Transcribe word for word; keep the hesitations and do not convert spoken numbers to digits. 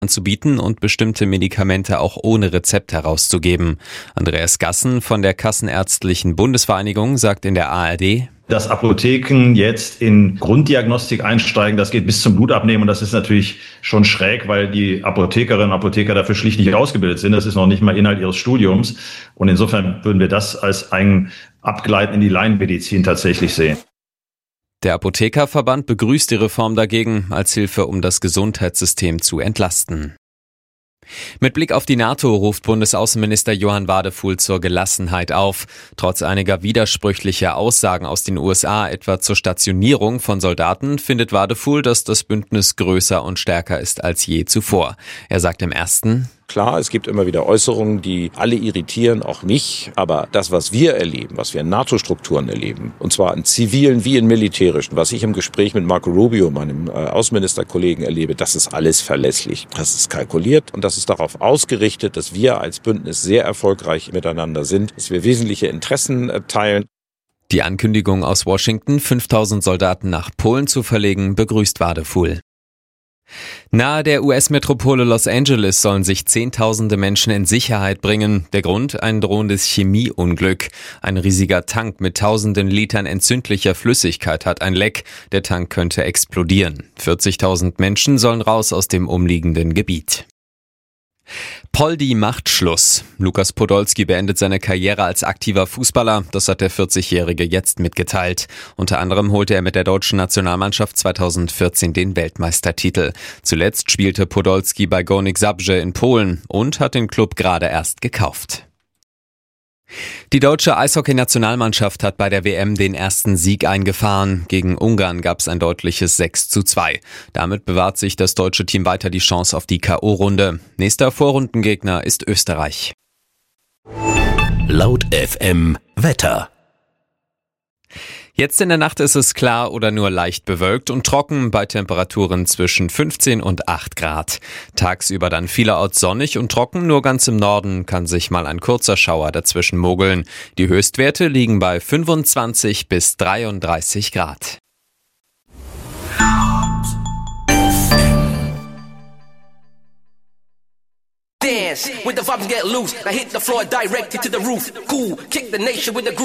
anzubieten und bestimmte Medikamente auch ohne Rezept herauszugeben. Andreas Gassen von der Kassenärztlichen Bundesvereinigung sagt in der A R D: Dass Apotheken jetzt in Grunddiagnostik einsteigen, das geht bis zum Blutabnehmen und das ist natürlich schon schräg, weil die Apothekerinnen und Apotheker dafür schlicht nicht ausgebildet sind. Das ist noch nicht mal Inhalt ihres Studiums und insofern würden wir das als ein Abgleiten in die Laienmedizin tatsächlich sehen. Der Apothekerverband begrüßt die Reform dagegen als Hilfe, um das Gesundheitssystem zu entlasten. Mit Blick auf die NATO ruft Bundesaußenminister Johann Wadefuhl zur Gelassenheit auf. Trotz einiger widersprüchlicher Aussagen aus den U S A, etwa zur Stationierung von Soldaten, findet Wadefuhl, dass das Bündnis größer und stärker ist als je zuvor. Er sagt im ersten: Klar, es gibt immer wieder Äußerungen, die alle irritieren, auch mich. Aber das, was wir erleben, was wir in NATO-Strukturen erleben, und zwar in zivilen wie in militärischen, was ich im Gespräch mit Marco Rubio, meinem äh, Außenministerkollegen, erlebe, das ist alles verlässlich. Das ist kalkuliert und das ist darauf ausgerichtet, dass wir als Bündnis sehr erfolgreich miteinander sind, dass wir wesentliche Interessen äh, teilen. Die Ankündigung aus Washington, fünftausend Soldaten nach Polen zu verlegen, begrüßt Wadefuhl. Nahe der U S-Metropole Los Angeles sollen sich Zehntausende Menschen in Sicherheit bringen. Der Grund: ein drohendes Chemieunglück. Ein riesiger Tank mit tausenden Litern entzündlicher Flüssigkeit hat ein Leck. Der Tank könnte explodieren. vierzigtausend Menschen sollen raus aus dem umliegenden Gebiet. Poldi macht Schluss. Lukas Podolski beendet seine Karriere als aktiver Fußballer. Das hat der vierzigjährige jetzt mitgeteilt. Unter anderem holte er mit der deutschen Nationalmannschaft zweitausendvierzehn den Weltmeistertitel. Zuletzt spielte Podolski bei Górnik Zabrze in Polen und hat den Klub gerade erst gekauft. Die deutsche Eishockey-Nationalmannschaft hat bei der W M den ersten Sieg eingefahren. Gegen Ungarn gab es ein deutliches sechs zu zwei. Damit bewahrt sich das deutsche Team weiter die Chance auf die K O-Runde. Nächster Vorrundengegner ist Österreich. Laut F M Wetter. Jetzt in der Nacht ist es klar oder nur leicht bewölkt und trocken bei Temperaturen zwischen fünfzehn und acht Grad. Tagsüber dann vielerorts sonnig und trocken, nur ganz im Norden kann sich mal ein kurzer Schauer dazwischen mogeln. Die Höchstwerte liegen bei fünfundzwanzig bis dreiunddreißig Grad. Dance with the vibes, get loose. I hit the floor directly to the roof. Cool, kick the nation with the groove.